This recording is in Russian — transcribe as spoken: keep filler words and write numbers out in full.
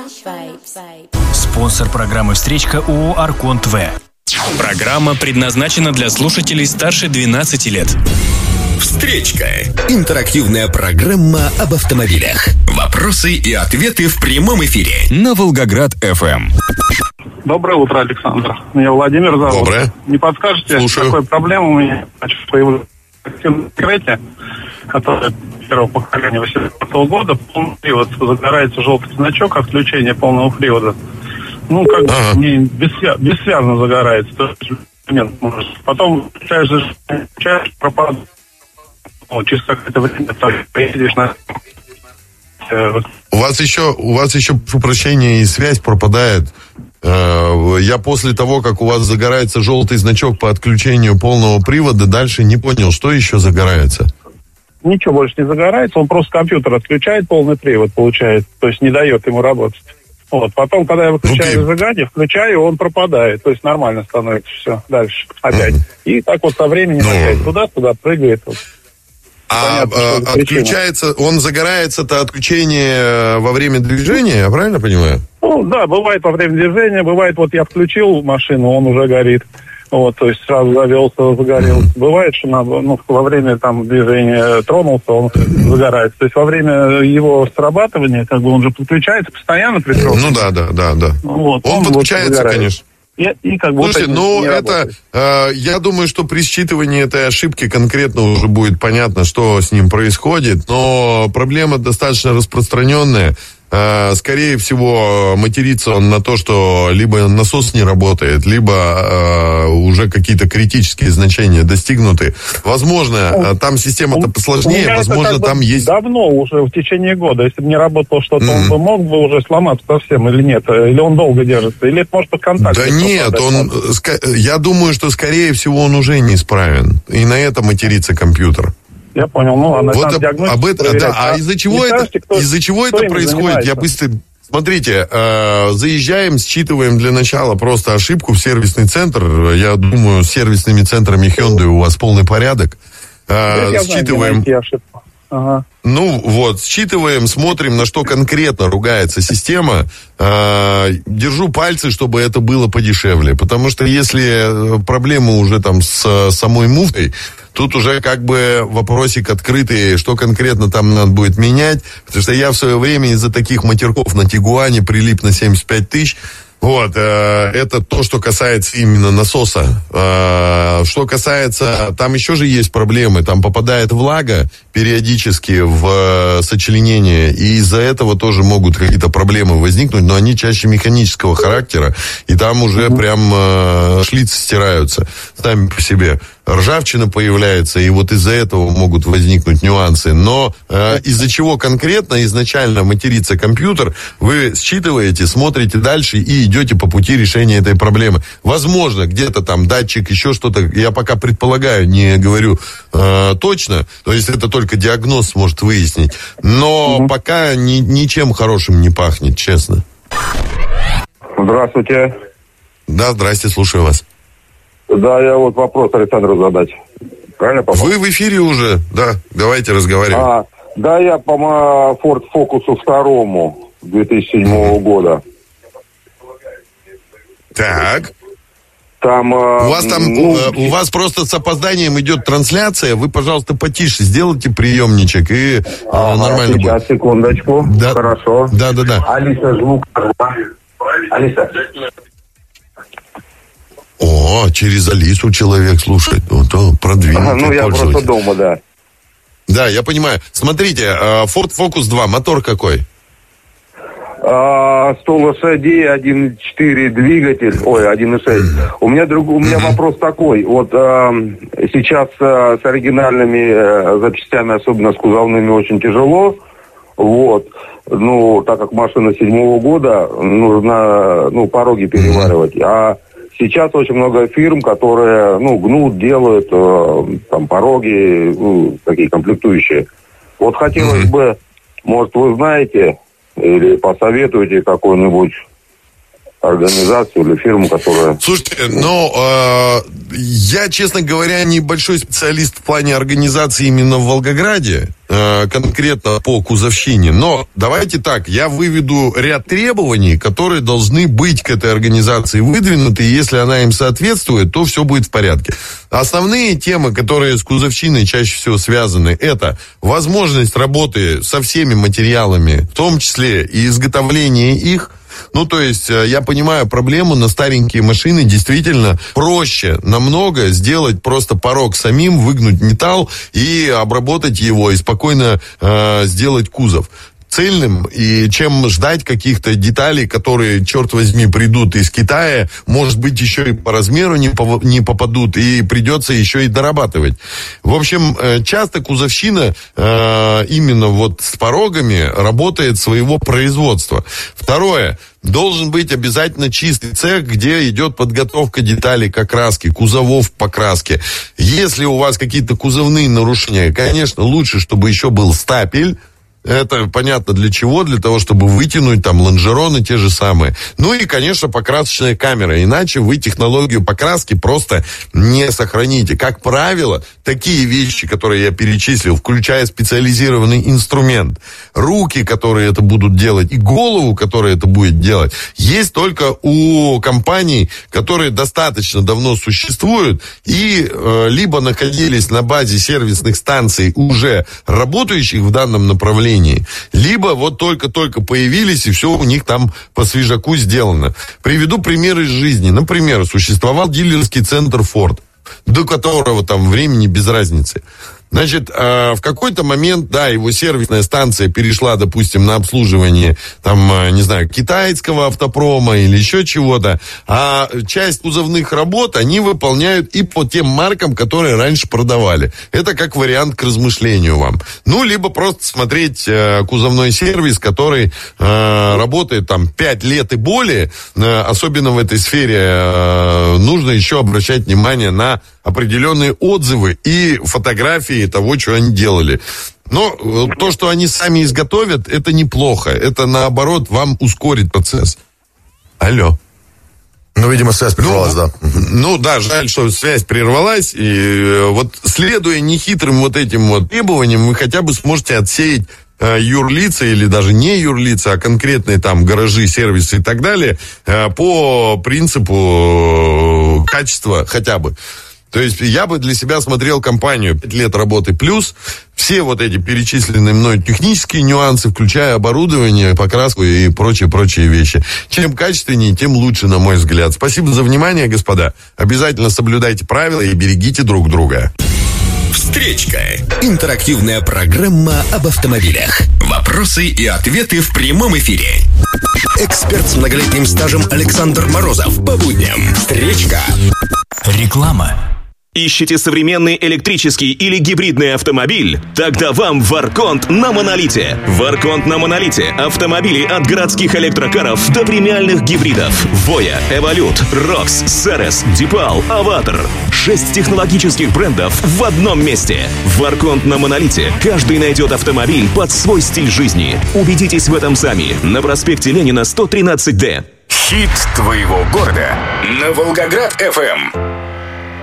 Спонсор программы «Встречка» ООО «Аркон ТВ». Программа предназначена для слушателей старше двенадцати лет. «Встречка» – интерактивная программа об автомобилях. Вопросы и ответы в прямом эфире на Волгоград-ФМ. Доброе утро, Александр. Меня Владимир зовут. Доброе. Не подскажете, Слушаю. какая проблема у меня? Появилась активная Крете, которая первого поколения восемнадцатого года, полный привод, загорается желтый значок отключения полного привода. Ну, как бы ага. не бессвя... бессвязно загорается. То есть, момент может. Потом включаешь зажигание, включаешь, пропадает. Ну, через какое-то время поедешь на... У вас еще, у вас еще, прошу прощения, и связь пропадает. Я после того, как у вас загорается желтый значок по отключению полного привода, дальше не понял, что еще загорается. Ничего больше не загорается, он просто компьютер отключает, полный привод получает, то есть не дает ему работать. Вот. Потом, когда я выключаю okay. зажигание, включаю, он пропадает, то есть нормально становится все дальше опять. Mm. И так вот со временем no. опять туда-туда прыгает. Вот. А, Понятно, а отключается, он загорается-то отключение во время движения, я правильно понимаю? Ну да, бывает во время движения, бывает вот я включил машину, он уже горит. Вот, то есть сразу завелся, загорелся. Mm-hmm. Бывает, что надо, ну, во время там движения тронулся, он загорается. То есть во время его срабатывания, как бы он же подключается постоянно при сроках. Ну да, да, да, да. Вот, он, он подключается, вот конечно. И, и как бы Слушайте, вот ну это, э, я думаю, что при считывании этой ошибки конкретно уже будет понятно, что с ним происходит, но проблема достаточно распространенная. Э, скорее всего, матерится он на то, что либо насос не работает, либо э, уже какие-то критические значения достигнуты. Возможно, ну, там система-то посложнее, возможно, как бы там есть... Давно уже, в течение года, если бы не работало что-то, mm-hmm. он бы мог бы уже сломаться совсем или нет? Или он долго держится? Или это может под контактом? Да нет, он, я думаю, что скорее всего он уже неисправен. И на это матерится компьютер. Я понял, ну ладно, вот об это, да, а, а из-за чего это, скажете, кто, из-за чего это происходит? Занимается? Я быстро... Смотрите, э, заезжаем, считываем для начала просто ошибку в сервисный центр. Я думаю, с сервисными центрами Hyundai у вас полный порядок. Э, я считываем... знаю, ошибку. Ага. Ну вот, считываем, смотрим, на что конкретно ругается система. Э, держу пальцы, чтобы это было подешевле. Потому что если проблема уже там с самой муфтой, тут уже как бы вопросик открытый, что конкретно там надо будет менять. Потому что я в свое время из-за таких матерков на Тигуане прилип на семьдесят пять тысяч. Вот, э, это то, что касается именно насоса. Э, что касается, там еще же есть проблемы, там попадает влага периодически в э, сочленение, и из-за этого тоже могут какие-то проблемы возникнуть, но они чаще механического характера, и там уже mm-hmm. прям э, шлицы стираются сами по себе. Ржавчина появляется, и вот из-за этого могут возникнуть нюансы. Но э, из-за чего конкретно изначально матерится компьютер, вы считываете, смотрите дальше и идете по пути решения этой проблемы. Возможно, где-то там датчик, еще что-то, я пока предполагаю, не говорю э, точно, то есть это только диагноз сможет выяснить. Но угу. пока ни, ничем хорошим не пахнет, честно. Здравствуйте. Да, здрасте, слушаю вас. Да, я вот вопрос Александру задать. Правильно попал? Вы в эфире уже, да, давайте разговариваем. А, да, я по Ford Focus второму две тысячи седьмого года. Так. Там, у вас там, ну, у, у вас просто с опозданием идет трансляция. Вы, пожалуйста, потише сделайте приемничек и а, нормально сейчас, будет. Сейчас, секундочку. Да. Хорошо. Да, да, да. Алиса, звук. Алиса. О, через Алису человек слушает. Вот, о, продвинутый ага, ну, я пользователь. просто дома, да. Да, я понимаю. Смотрите, Ford Focus два, мотор какой? сто лошадей, один и четыре двигатель, ой, один и шесть. У меня, друг, у меня mm-hmm. вопрос такой. Вот э, сейчас э, с оригинальными э, запчастями, особенно с кузовными, очень тяжело. Вот. Ну, так как машина седьмого года, нужно, ну, пороги переваривать. Mm-hmm. А сейчас очень много фирм, которые, ну, гнут, делают э, там пороги, ну, такие комплектующие. Вот хотелось mm-hmm. бы, может, вы знаете, или посоветуйте какой-нибудь организацию или фирму, которая... Слушайте, ну, э, я, честно говоря, небольшой специалист в плане организации именно в Волгограде, э, конкретно по кузовщине. Но давайте так, я выведу ряд требований, которые должны быть к этой организации выдвинуты, и если она им соответствует, то все будет в порядке. Основные темы, которые с кузовщиной чаще всего связаны, это возможность работы со всеми материалами, в том числе и изготовление их. Ну, то есть, я понимаю проблему, на старенькие машины действительно проще намного сделать просто порог самим, выгнуть металл и обработать его, и спокойно э, сделать кузов цельным, и чем ждать каких-то деталей, которые, черт возьми, придут из Китая, может быть, еще и по размеру не, по, не попадут, и придется еще и дорабатывать. В общем, часто кузовщина э, именно вот с порогами работает своего производства. Второе. Должен быть обязательно чистый цех, где идет подготовка деталей к окраске, кузовов по краске. Если у вас какие-то кузовные нарушения, конечно, лучше, чтобы еще был стапель. Это понятно для чего, для того, чтобы вытянуть там лонжероны те же самые. Ну и, конечно, покрасочная камера. Иначе вы технологию покраски просто не сохраните. Как правило, такие вещи, которые я перечислил, включая специализированный инструмент, руки, которые это будут делать, и голову, которая это будет делать, есть только у компаний, которые достаточно давно существуют и э, либо находились на базе сервисных станций, уже работающих в данном направлении, либо вот только-только появились, и все у них там по свежаку сделано. Приведу пример из жизни. Например, существовал дилерский центр Ford, до которого там времени без разницы. Значит, э, в какой-то момент, да, его сервисная станция перешла, допустим, на обслуживание, там, э, не знаю, китайского автопрома или еще чего-то, а часть кузовных работ они выполняют и по тем маркам, которые раньше продавали. Это как вариант к размышлению вам. Ну, либо просто смотреть э, кузовной сервис, который э, работает там пять лет и более, э, особенно в этой сфере, э, нужно еще обращать внимание на определенные отзывы и фотографии того, что они делали. Но то, что они сами изготовят, это неплохо. Это, наоборот, вам ускорит процесс. Алло. Ну, видимо, связь прервалась, ну, да. Ну, да, жаль, что связь прервалась. И вот, следуя нехитрым вот этим вот требованиям, вы хотя бы сможете отсеять э, юрлица или даже не юрлица, а конкретные там гаражи, сервисы и так далее э, по принципу э, качества хотя бы. То есть я бы для себя смотрел компанию пять лет работы плюс, все вот эти перечисленные мной технические нюансы, включая оборудование, покраску и прочие-прочие вещи. Чем качественнее, тем лучше, на мой взгляд. Спасибо за внимание, господа. Обязательно соблюдайте правила и берегите друг друга. Встречка. Интерактивная программа об автомобилях. Вопросы и ответы в прямом эфире. Эксперт с многолетним стажем Александр Морозов. По будням. Встречка. Реклама. Ищете современный электрический или гибридный автомобиль? Тогда вам Ворконт на Монолите. Ворконт на Монолите. Автомобили от городских электрокаров до премиальных гибридов. Воя, Эволют, Рокс, Серес, Дипал, Аватар. Шесть технологических брендов в одном месте. Ворконт на Монолите. Каждый найдет автомобиль под свой стиль жизни. Убедитесь в этом сами. На проспекте Ленина сто тринадцать Д. Хит твоего города на Волгоград эф эм.